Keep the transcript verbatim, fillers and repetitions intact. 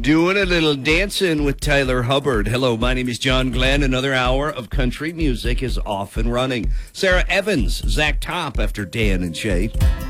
Doing a little dancing with Tyler Hubbard. Hello, my name is John Glenn. Another hour of country music is off and running. Sarah Evans, Zach Top after Dan and Shay.